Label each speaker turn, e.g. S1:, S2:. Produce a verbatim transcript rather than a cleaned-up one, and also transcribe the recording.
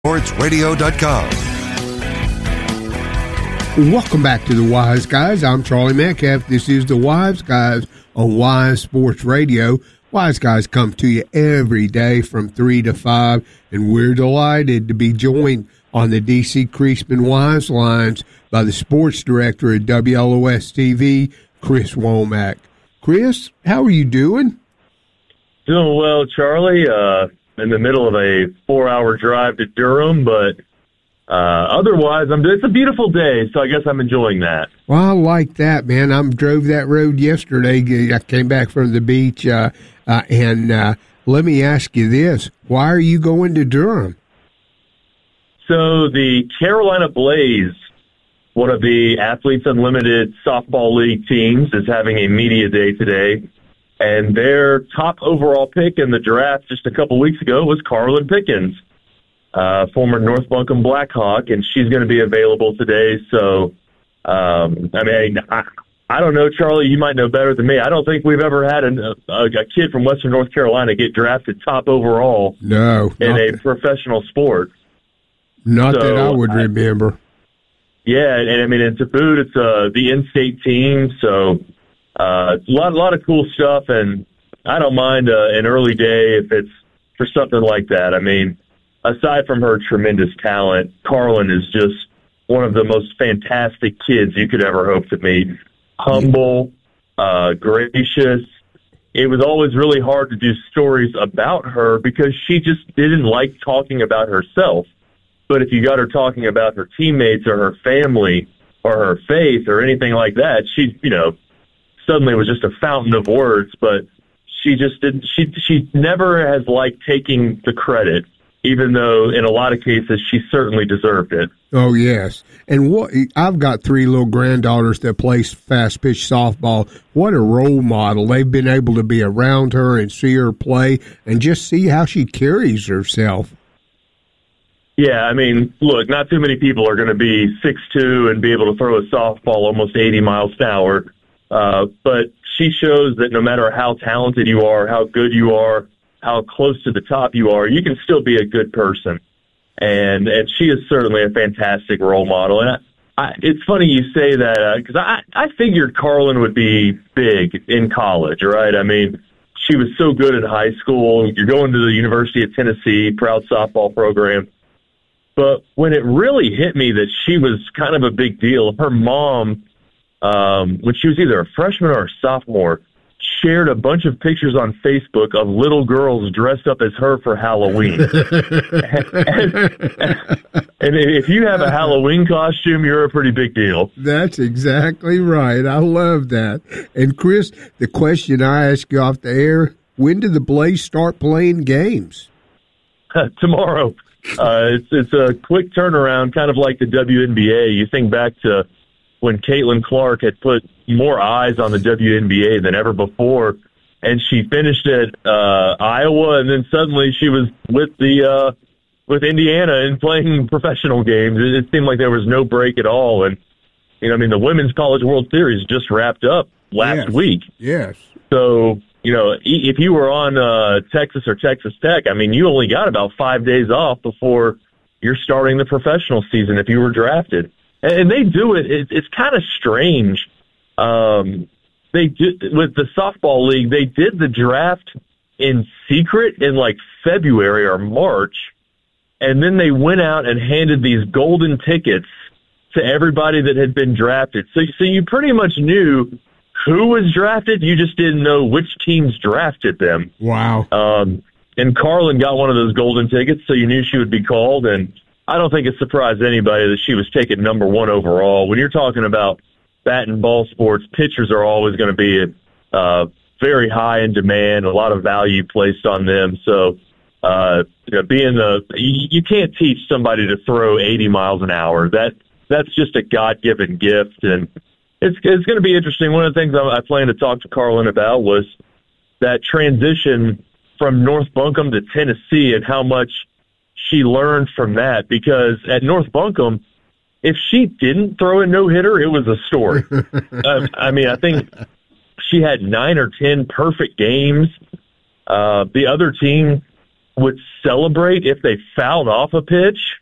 S1: sports radio dot com.
S2: Welcome back to the Wise Guys. I'm Charlie Metcalf. This is the Wise Guys on Wise Sports Radio. Wise Guys come to you every day from three to five, and we're delighted to be joined on the D C Creasman Wise Lines by the sports director at W L O S T V, Chris Womack. Chris, how are you doing?
S3: Doing well, Charlie. Uh, in the middle of a four-hour drive to Durham, but uh, otherwise, I'm. It's a beautiful day, so I guess I'm enjoying that.
S2: Well, I like that, man. I drove that road yesterday. I came back from the beach, uh, uh, and uh, let me ask you this. Why are you going to Durham?
S3: So the Carolina Blaze, one of the Athletes Unlimited softball league teams, is having a media day today. And their top overall pick in the draft just a couple weeks ago was Carlin Pickens, uh, former North Buncombe Blackhawk, and she's going to be available today. So, um, I mean, I, I don't know, Charlie, you might know better than me. I don't think we've ever had a, a, a kid from Western North Carolina get drafted top overall
S2: no,
S3: in a
S2: that,
S3: professional sport.
S2: Not
S3: so,
S2: that I would
S3: I,
S2: remember.
S3: Yeah, and I mean, and to boot, it's uh, the in-state team, so uh, a lot, a lot of cool stuff, and I don't mind uh, an early day if it's for something like that. I mean, aside from her tremendous talent, Carlin is just one of the most fantastic kids you could ever hope to meet. Humble, uh, gracious. It was always really hard to do stories about her because she just didn't like talking about herself. But if you got her talking about her teammates or her family or her faith or anything like that, she, you know, suddenly was just a fountain of words. But she just didn't. She she never has liked taking the credit, even though in a lot of cases she certainly deserved it.
S2: Oh yes, and what I've got three little granddaughters that play fast pitch softball. What a role model! They've been able to be around her and see her play, and just see how she carries herself.
S3: Yeah, I mean, look, not too many people are going to be six two and be able to throw a softball almost eighty miles an hour. Uh, but she shows that no matter how talented you are, how good you are, how close to the top you are, you can still be a good person. And and she is certainly a fantastic role model. And I, I, it's funny you say that because uh, I, I figured Carlin would be big in college, right? I mean, she was so good in high school. You're going to the University of Tennessee, proud softball program. But when it really hit me that she was kind of a big deal, her mom, um, when she was either a freshman or a sophomore, shared a bunch of pictures on Facebook of little girls dressed up as her for Halloween. and, and if you have a Halloween costume, you're a pretty big deal.
S2: That's exactly right. I love that. And, Chris, the question I ask you off the air, when do the Blaze start playing games?
S3: Tomorrow. Uh, it's, it's a quick turnaround, kind of like the W N B A. You think back to when Caitlin Clark had put more eyes on the W N B A than ever before, and she finished at uh, Iowa, and then suddenly she was with the uh, with Indiana and playing professional games. It, it seemed like there was no break at all. And you know, I mean, the Women's College World Series just wrapped up last
S2: yes.
S3: week.
S2: Yes.
S3: So, you know, if you were on uh, Texas or Texas Tech, I mean, you only got about five days off before you're starting the professional season if you were drafted. And they do it. It's kind of strange. Um, they did with the softball league. They did the draft in secret in like February or March, and then they went out and handed these golden tickets to everybody that had been drafted. So, so you pretty much knew who was drafted. You just didn't know which teams drafted them.
S2: Wow.
S3: Um, and Carlin got one of those golden tickets, so you knew she would be called. And I don't think it surprised anybody that she was taken number one overall. When you're talking about bat and ball sports, pitchers are always going to be uh, very high in demand, a lot of value placed on them. So, uh, you know, being the, you, you can't teach somebody to throw eighty miles an hour. That that's just a God-given gift, and it's it's going to be interesting. One of the things I, I plan to talk to Carlin about was that transition from North Buncombe to Tennessee and how much she learned from that, because at North Buncombe, if she didn't throw a no-hitter, it was a story. uh, I mean, I think she had nine or ten perfect games. Uh, the other team would celebrate if they fouled off a pitch,